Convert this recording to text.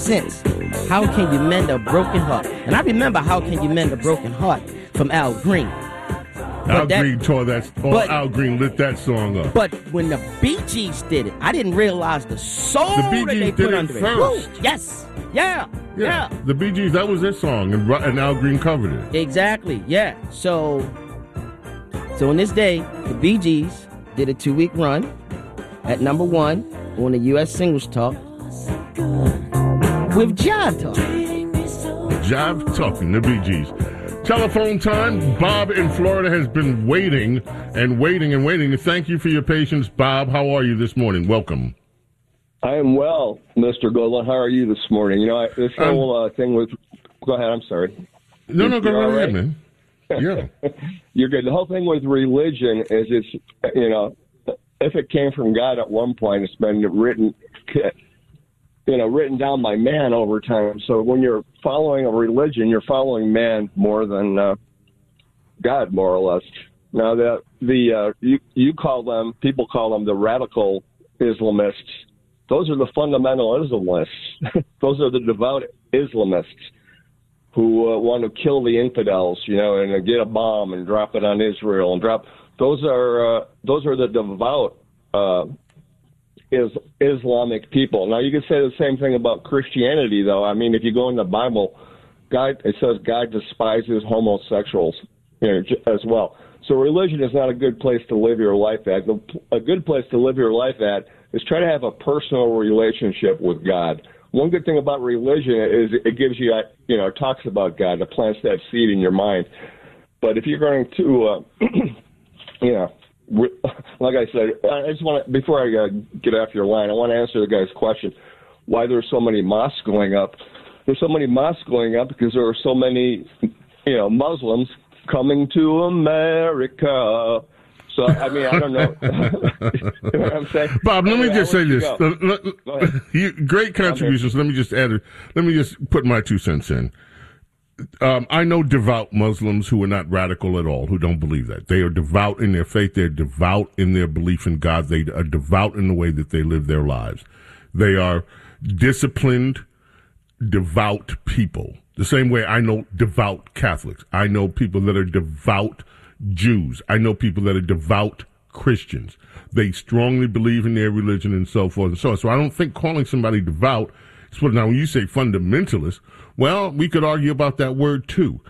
sense. How can you mend a broken heart? And I remember How Can You Mend a Broken Heart from Al Green. Al Green lit that song up. But when the Bee Gees did it, I didn't realize the soul the Bee that Gees they put did under it it. first. Woo! Yes. Yeah. The Bee Gees, that was their song, and Al Green covered it. Exactly. Yeah. So on this day, the Bee Gees did a 2-week run at number 1 on the U.S. Singles Talk with Jive Talk. Jive Talking, the Bee Gees. Telephone time. Bob in Florida has been waiting and waiting and waiting. Thank you for your patience, Bob. How are you this morning? Welcome. I am well, Mr. Golan. How are you this morning? You know, this whole thing with... Go ahead, I'm sorry. No, go right ahead, man. Yeah. You're good. The whole thing with religion is it's, you know, if it came from God at one point, it's been written down by man over time. So when you're following a religion, you're following man more than God, more or less. Now, people call them the radical Islamists. Those are the fundamental Islamists. Those are the devout Islamists who want to kill the infidels, you know, and get a bomb and drop it on Israel and drop. Those are the devout Islamic people. Now, you could say the same thing about Christianity, though. I mean, if you go in the Bible, it says God despises homosexuals, you know, as well. So religion is not a good place to live your life at. A good place to live your life at is try to have a personal relationship with God. One good thing about religion is it gives you, you know, it talks about God, it plants that seed in your mind. But if you're going to, you know, like I said, I just want to, before I get off your line, I want to answer the guy's question, why there's so many mosques going up. There's so many mosques going up because there are so many, you know, Muslims coming to America. So, I mean, I don't know. You know what I'm saying? Bob, let me just say this. Great contributions. Let me just put my 2 cents in. I know devout Muslims who are not radical at all, who don't believe that. They are devout in their faith. They're devout in their belief in God. They are devout in the way that they live their lives. They are disciplined, devout people. The same way I know devout Catholics. I know people that are devout Jews. I know people that are devout Christians. They strongly believe in their religion and so forth and so on. So I don't think calling somebody devout, now when you say fundamentalist, well, we could argue about that word too.